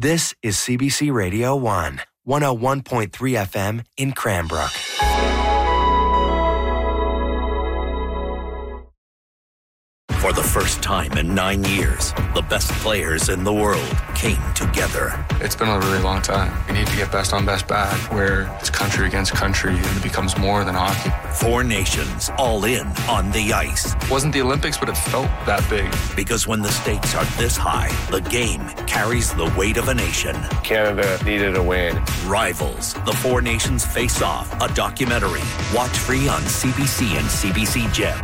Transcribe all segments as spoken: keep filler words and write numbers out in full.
This is C B C Radio one, one oh one point three F M in Cranbrook. For the first time in nine years, the best players in the world came together. It's been a really long time. We need to get best on best back, where it's country against country and it becomes more than hockey. Four nations all in on the ice. It wasn't the Olympics, but it felt that big. Because when the stakes are this high, the game carries the weight of a nation. Canada needed a win. Rivals, the Four Nations Face Off, a documentary. Watch free on C B C and C B C Gem.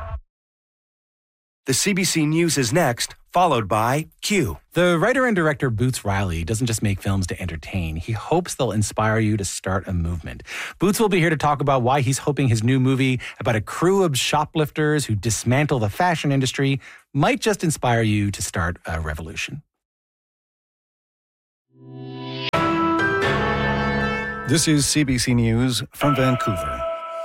The C B C News is next, followed by Q. The writer and director Boots Riley doesn't just make films to entertain. He hopes they'll inspire you to start a movement. Boots will be here to talk about why he's hoping his new movie about a crew of shoplifters who dismantle the fashion industry might just inspire you to start a revolution. This is C B C News from Vancouver.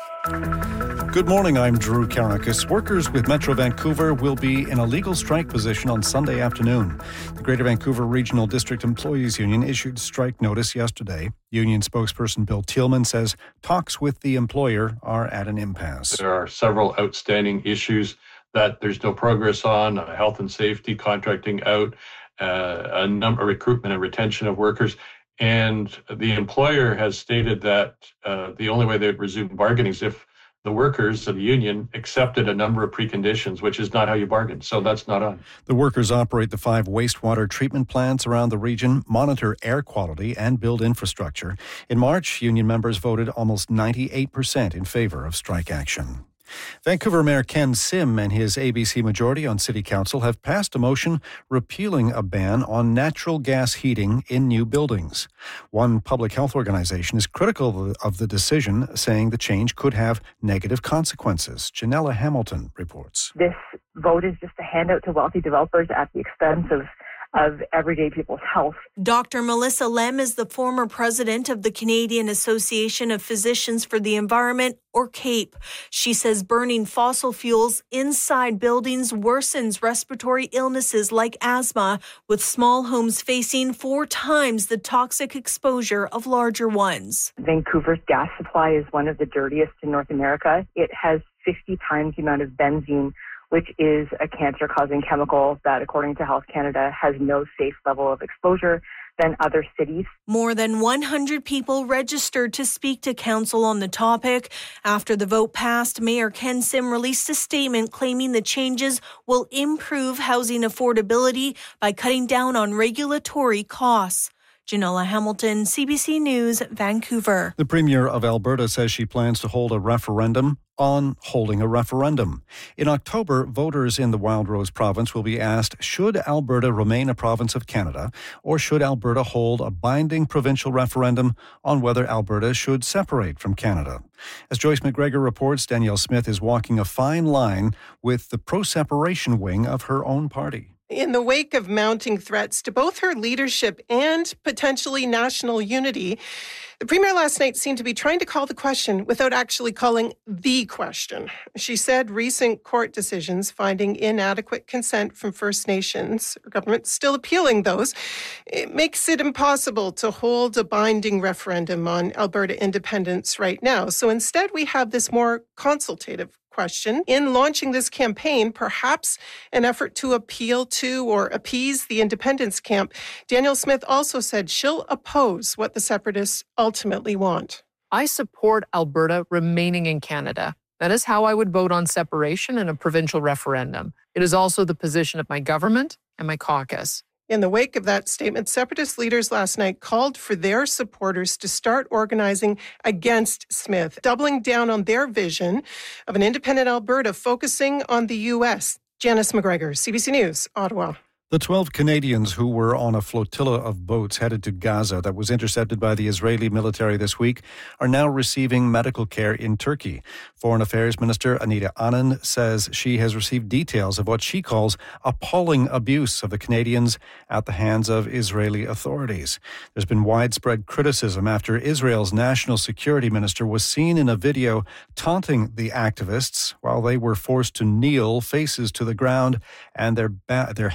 Good morning, I'm Drew Karakis. Workers with Metro Vancouver will be in a legal strike position on Sunday afternoon. The Greater Vancouver Regional District Employees Union issued strike notice yesterday. Union spokesperson Bill Thielman says talks with the employer are at an impasse. There are several outstanding issues that there's no progress on, uh, health and safety, contracting out, uh, a number recruitment and retention of workers. And the employer has stated that uh, the only way they'd resume bargaining is if the workers of the union accepted a number of preconditions, which is not how you bargain. So that's not on. The workers operate the five wastewater treatment plants around the region, monitor air quality, and build infrastructure. In March, union members voted almost ninety-eight percent in favor of strike action. Vancouver Mayor Ken Sim and his A B C majority on City Council have passed a motion repealing a ban on natural gas heating in new buildings. One public health organization is critical of the decision, saying the change could have negative consequences. Janella Hamilton reports. This vote is just a handout to wealthy developers at the expense of of everyday people's health. Doctor Melissa Lem is the former president of the Canadian Association of Physicians for the Environment, or CAPE. She says burning fossil fuels inside buildings worsens respiratory illnesses like asthma, with small homes facing four times the toxic exposure of larger ones. Vancouver's gas supply is one of the dirtiest in North America. It has fifty times the amount of benzene, which is a cancer-causing chemical that, according to Health Canada, has no safe level of exposure than other cities. More than one hundred people registered to speak to council on the topic. After the vote passed, Mayor Ken Sim released a statement claiming the changes will improve housing affordability by cutting down on regulatory costs. Janella Hamilton, C B C News, Vancouver. The Premier of Alberta says she plans to hold a referendum on holding a referendum. In October, voters in the Wildrose province will be asked, should Alberta remain a province of Canada, or should Alberta hold a binding provincial referendum on whether Alberta should separate from Canada? As Joyce McGregor reports, Danielle Smith is walking a fine line with the pro-separation wing of her own party. In the wake of mounting threats to both her leadership and potentially national unity, the Premier last night seemed to be trying to call the question without actually calling the question. She said recent court decisions finding inadequate consent from First Nations, her government still appealing those, it makes it impossible to hold a binding referendum on Alberta independence right now. So instead, we have this more consultative question. In launching this campaign, perhaps an effort to appeal to or appease the independence camp, Danielle Smith also said she'll oppose what the separatists ultimately want. I support Alberta remaining in Canada. That is how I would vote on separation in a provincial referendum. It is also the position of my government and my caucus. In the wake of that statement, separatist leaders last night called for their supporters to start organizing against Smith, doubling down on their vision of an independent Alberta focusing on the U S. Janice McGregor, C B C News, Ottawa. The twelve Canadians who were on a flotilla of boats headed to Gaza that was intercepted by the Israeli military this week are now receiving medical care in Turkey. Foreign Affairs Minister Anita Anand says she has received details of what she calls appalling abuse of the Canadians at the hands of Israeli authorities. There's been widespread criticism after Israel's national security minister was seen in a video taunting the activists while they were forced to kneel, faces to the ground, and their ba- their hands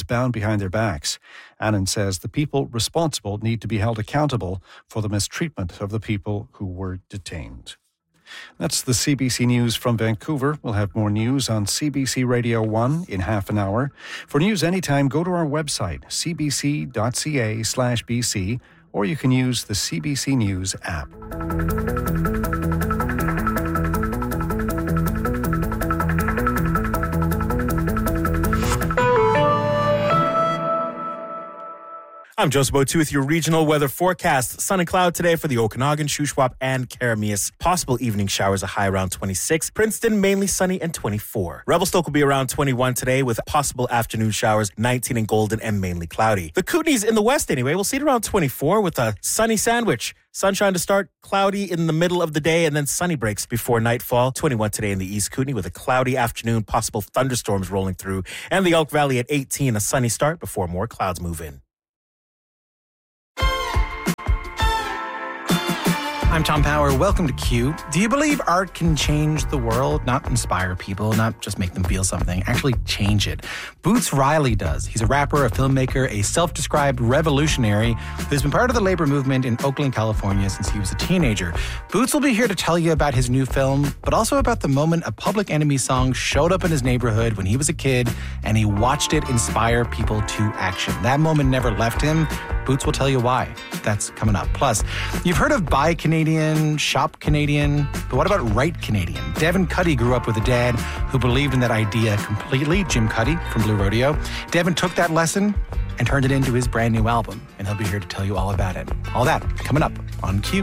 bound behind their backs. Anand says the people responsible need to be held accountable for the mistreatment of the people who were detained. That's the C B C News from Vancouver. We'll have more news on C B C Radio one in half an hour. For news anytime, go to our website, c b c dot c a slash b c, or you can use the C B C News app. I'm Joseph O'Toole with your regional weather forecast. Sun and cloud today for the Okanagan, Shuswap, and Karamias. Possible evening showers, a high around twenty-six. Princeton, mainly sunny and twenty-four. Revelstoke will be around twenty-one today with possible afternoon showers, nineteen in Golden and mainly cloudy. The Kootenays in the west anyway, we'll see it around twenty-four with a sunny sandwich. Sunshine to start, cloudy in the middle of the day, and then sunny breaks before nightfall. twenty-one today in the East Kootenay with a cloudy afternoon, possible thunderstorms rolling through. And the Elk Valley at eighteen, a sunny start before more clouds move in. I'm Tom Power. Welcome to Q. Do you believe art can change the world? Not inspire people, not just make them feel something, actually change it. Boots Riley does. He's a rapper, a filmmaker, a self-described revolutionary who's been part of the labor movement in Oakland, California since he was a teenager. Boots will be here to tell you about his new film, but also about the moment a Public Enemy song showed up in his neighborhood when he was a kid and he watched it inspire people to action. That moment never left him. Boots will tell you why. That's coming up. Plus, you've heard of Buy Canadian, Shop Canadian, but what about Right Canadian? Devin Cuddy grew up with a dad who believed in that idea completely, Jim Cuddy from Blue Rodeo. Devin took that lesson and turned it into his brand new album, and he'll be here to tell you all about it. All that coming up on Q.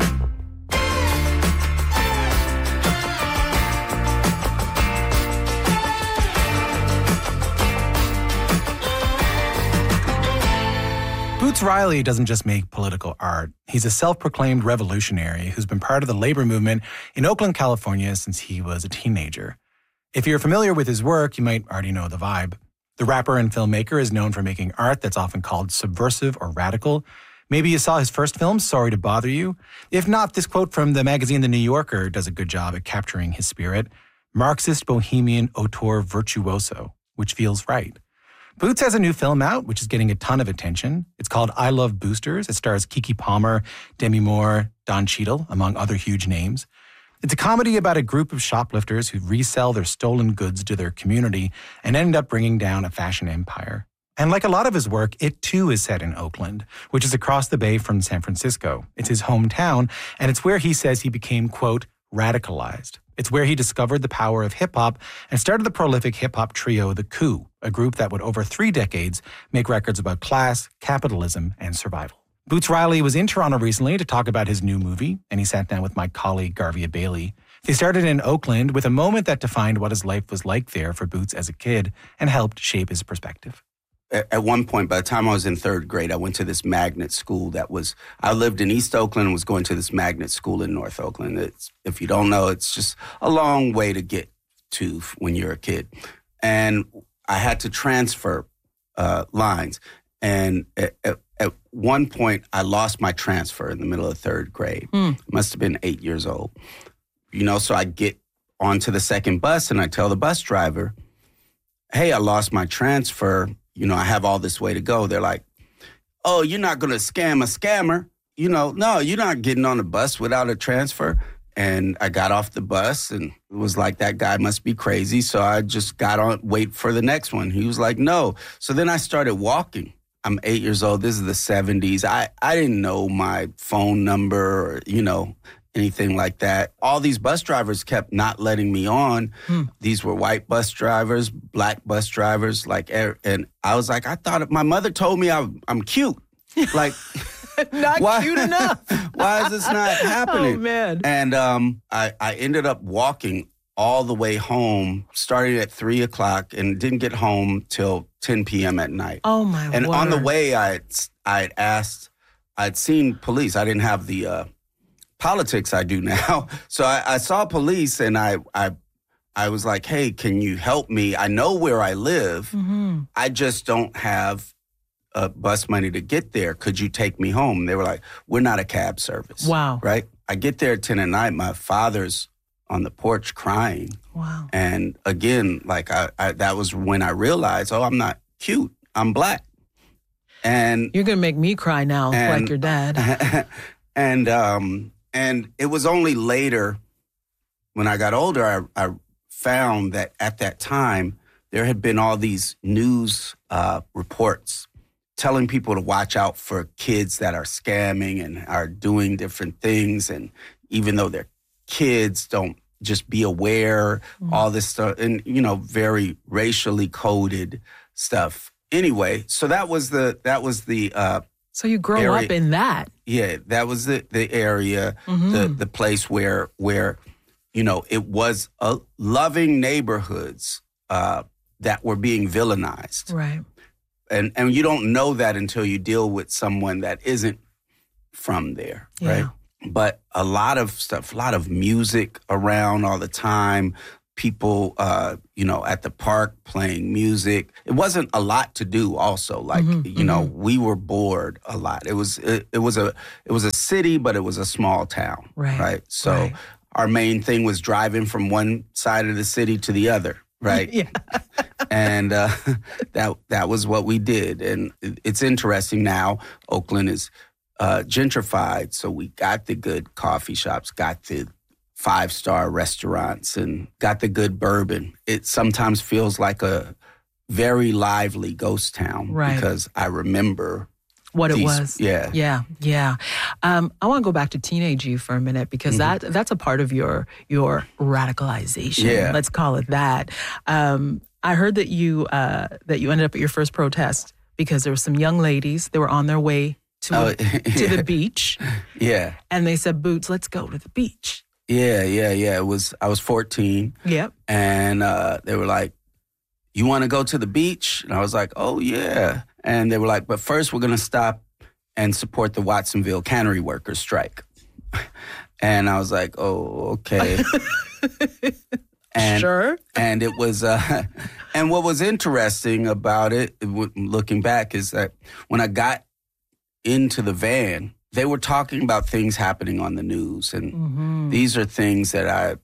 Boots Riley doesn't just make political art. He's a self-proclaimed revolutionary who's been part of the labor movement in Oakland, California since he was a teenager. If you're familiar with his work, you might already know the vibe. The rapper and filmmaker is known for making art that's often called subversive or radical. Maybe you saw his first film, Sorry to Bother You. If not, this quote from the magazine The New Yorker does a good job at capturing his spirit. Marxist bohemian auteur virtuoso, which feels right. Boots has a new film out, which is getting a ton of attention. It's called I Love Boosters. It stars Keke Palmer, Demi Moore, Don Cheadle, among other huge names. It's a comedy about a group of shoplifters who resell their stolen goods to their community and end up bringing down a fashion empire. And like a lot of his work, it too is set in Oakland, which is across the bay from San Francisco. It's his hometown, and it's where he says he became, quote, radicalized. It's where he discovered the power of hip-hop and started the prolific hip-hop trio The Coup, a group that would over three decades make records about class, capitalism, and survival. Boots Riley was in Toronto recently to talk about his new movie, and he sat down with my colleague Garvia Bailey. They started in Oakland with a moment that defined what his life was like there for Boots as a kid and helped shape his perspective. At one point, by the time I was in third grade, I went to this magnet school that was, I lived in East Oakland and was going to this magnet school in North Oakland. It's, if you don't know, it's just a long way to get to when you're a kid. And I had to transfer uh, lines. And at, at, at one point, I lost my transfer in the middle of third grade. Mm. Must have been eight years old. You know, so I get onto the second bus and I tell the bus driver, hey, I lost my transfer. You know, I have all this way to go. They're like, oh, you're not going to scam a scammer. You know, no, you're not getting on the bus without a transfer. And I got off the bus and it was like, that guy must be crazy. So I just got on, wait for the next one. He was like, no. So then I started walking. I'm eight years old. This is the seventies. I, I didn't know my phone number or, you know, anything like that. All these bus drivers kept not letting me on. Hmm. These were white bus drivers, black bus drivers, like, and I was like, I thought my mother told me I'm, I'm cute. Like, not why, cute enough. Why is this not happening? Oh, man. And um, I, I ended up walking all the way home, starting at three o'clock and didn't get home till ten p.m. at night. Oh, my And word. on the way, I I'd asked, I'd seen police. I didn't have the uh, politics I do now. So I, I saw police and I, I I was like, hey, can you help me? I know where I live. Mm-hmm. I just don't have uh, bus money to get there. Could you take me home? They were like, we're not a cab service. Wow. Right? I get there at ten at night. My father's on the porch crying. Wow. And again, like I, I that was when I realized, oh, I'm not cute. I'm black. And you're going to make me cry now, and, like your dad. and um, and it was only later, when I got older, I, I found that at that time, there had been all these news uh, reports telling people to watch out for kids that are scamming and are doing different things. And even though they're kids, don't just be aware, mm-hmm. all this stuff, and, you know, very racially coded stuff. Anyway, so that was the, that was the, uh, so you grow area. up in that. Yeah, that was the, the area, mm-hmm. the, the place where, where, you know, it was a loving neighborhoods uh, that were being villainized. Right. And and you don't know that until you deal with someone that isn't from there, yeah. right? But a lot of stuff, a lot of music around all the time, people, uh, you know, at the park playing music. It wasn't a lot to do also. Like, mm-hmm, you mm-hmm. know, we were bored a lot. It was it, it was a it was a city, but it was a small town, right? Right. So right. our main thing was driving from one side of the city to the other. Right. Yeah. And uh, that that was what we did. And it's interesting now, Oakland is uh, gentrified. So we got the good coffee shops, got the five-star restaurants, and got the good bourbon. It sometimes feels like a very lively ghost town. Right. Because I remember what these, it was. Yeah. Yeah. Yeah. Um, I want to go back to teenage you for a minute, because mm-hmm. that that's a part of your your radicalization. Yeah. Let's call it that. Um, I heard that you uh, that you ended up at your first protest because there were some young ladies that were on their way to oh, a, yeah. to the beach. Yeah. And they said, "Boots, let's go to the beach." Yeah, yeah, yeah. It was I was fourteen. Yep. And uh, they were like, "You want to go to the beach?" And I was like, "Oh yeah." And they were like, "But first, we're gonna stop and support the Watsonville cannery workers strike." And I was like, "Oh, okay." And, sure. And it was, uh, and what was interesting about it, looking back, is that when I got into the van, they were talking about things happening on the news. And mm-hmm. these are things that I,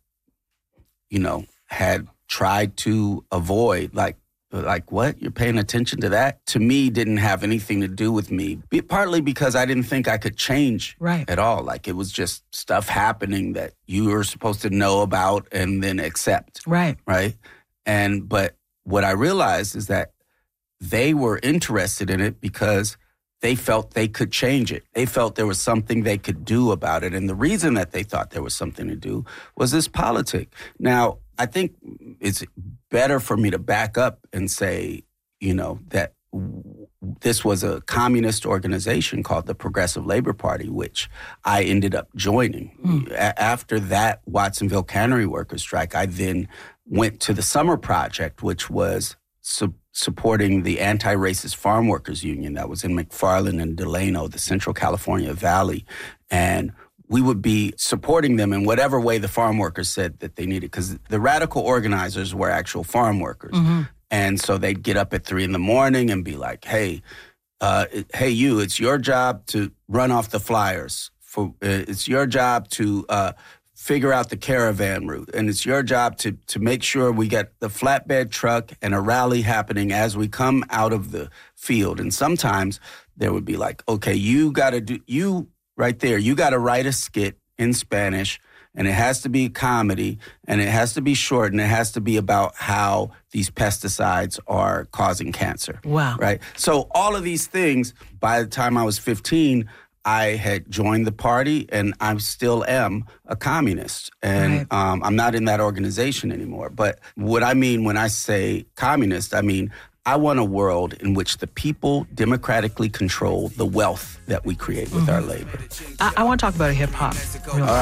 you know, had tried to avoid. Like, like what? You're paying attention to that? To me, didn't have anything to do with me. Be, partly because I didn't think I could change right. at all. Like, it was just stuff happening that you were supposed to know about and then accept. Right. Right. And, but what I realized is that they were interested in it because they felt they could change it. They felt there was something they could do about it. And the reason that they thought there was something to do was this politic. Now, I think it's better for me to back up and say, you know, that w- this was a communist organization called the Progressive Labor Party, which I ended up joining. Mm. A- after that Watsonville Cannery Workers strike, I then went to the Summer Project, which was su- supporting the Anti-Racist Farm Workers Union that was in McFarland and Delano, the Central California Valley. And we would be supporting them in whatever way the farm workers said that they needed, because the radical organizers were actual farm workers. Mm-hmm. And so they'd get up at three in the morning and be like, hey, uh, hey, you, it's your job to run off the flyers. For uh, It's your job to uh, figure out the caravan route. And it's your job to, to make sure we get the flatbed truck and a rally happening as we come out of the field. And sometimes there would be like, okay, you got to do, you... Right there, you got to write a skit in Spanish, and it has to be comedy, and it has to be short, and it has to be about how these pesticides are causing cancer. Wow. Right? So all of these things, by the time I was fifteen, I had joined the party, and I still am a communist. And right. um, I'm not in that organization anymore. But what I mean when I say communist, I mean I want a world in which the people democratically control the wealth that we create with mm-hmm. our labor. I, I want to talk about hip hop. All right.